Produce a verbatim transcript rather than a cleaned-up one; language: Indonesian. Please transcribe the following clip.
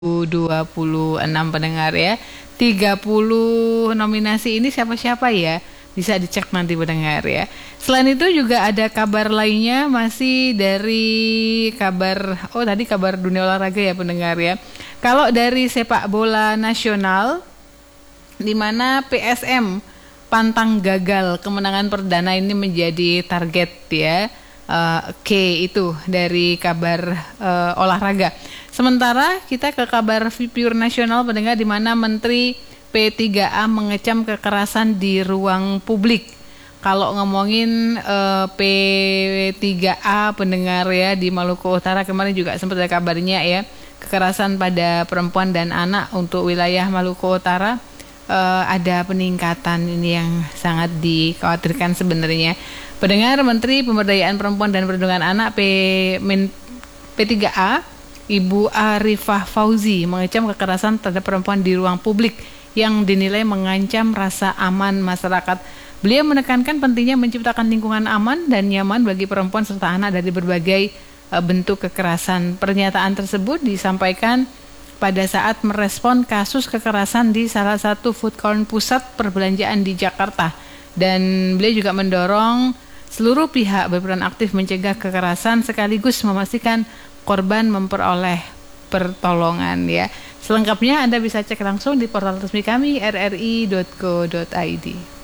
dua puluh enam pendengar ya. tiga puluh nominasi ini siapa-siapa ya? Bisa dicek nanti pendengar ya. Selain itu juga ada kabar lainnya masih dari kabar oh tadi kabar dunia olahraga ya pendengar ya. Kalau dari sepak bola nasional di mana P S M pantang gagal kemenangan perdana ini menjadi target ya. Uh, K itu dari kabar uh, olahraga. Sementara kita ke kabar Pure Nasional pendengar di mana Menteri P tiga A mengecam kekerasan di ruang publik. Kalau ngomongin uh, P tiga A pendengar ya di Maluku Utara kemarin juga sempat ada kabarnya ya kekerasan pada perempuan dan anak untuk wilayah Maluku Utara uh, ada peningkatan ini yang sangat dikhawatirkan sebenarnya. Pendengar Menteri Pemberdayaan Perempuan dan Perlindungan Anak P, Min, P tiga A Ibu Arifah Fauzi mengecam kekerasan terhadap perempuan di ruang publik yang dinilai mengancam rasa aman masyarakat. Beliau menekankan pentingnya menciptakan lingkungan aman dan nyaman bagi perempuan serta anak dari berbagai uh, bentuk kekerasan. Pernyataan tersebut disampaikan pada saat merespon kasus kekerasan di salah satu food court pusat perbelanjaan di Jakarta. Dan beliau juga mendorong seluruh pihak berperan aktif mencegah kekerasan sekaligus memastikan korban memperoleh pertolongan ya. Selengkapnya Anda bisa cek langsung di portal resmi kami r r i dot co dot i d.